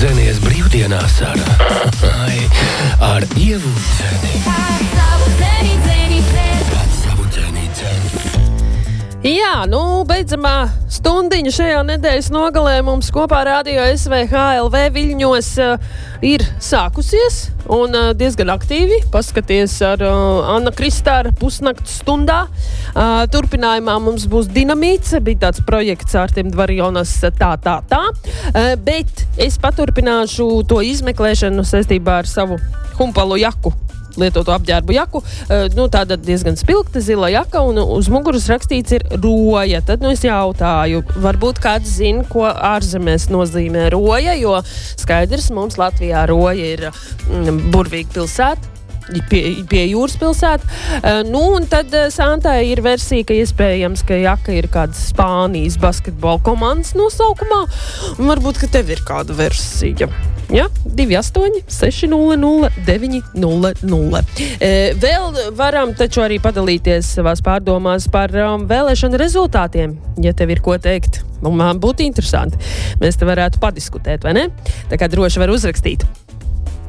Dzenies brīvdienās ar Ievu Dzeni. Jā, beidzamā stundiņa šajā nedēļas nogalē mums kopā Radio SVHLV Viļņos ir sākusies un diezgan aktīvi paskaties ar Anna Kristāra pusnakts stundā. Turpinājumā mums būs Dinamīts, bija tāds projekts Artim Dvarjonas tā. Bet es paturpināšu to izmeklēšanu saistībā ar savu humpalu jaku. Lietotu apģērbu jaku, tāda diezgan spilgta zila jaka un uz muguras rakstīts ir roja. Tad es jautāju, varbūt kāds zina, ko ārzemēs nozīmē roja, jo skaidrs, mums Latvijā roja ir burvīga pilsēta. Pie jūras pilsēta. Un tad Santai ir versija, ka iespējams, ka jaka ir kādas Spānijas basketbola komandas nosaukumā. Un varbūt, ka tev ir kāda versija. Ja? 28 600 900. Vēl varam taču arī padalīties savās pārdomās par vēlēšanu rezultātiem, ja tev ir ko teikt. Man būtu interesanti. Mēs te varētu padiskutēt, vai ne? Tā kā droši var uzrakstīt.